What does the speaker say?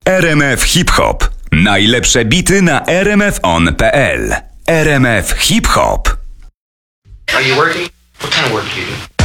RMF Hip Hop. Najlepsze bity na rmfon.pl. RMF Hip Hop. Are you working? What kind of work do you do?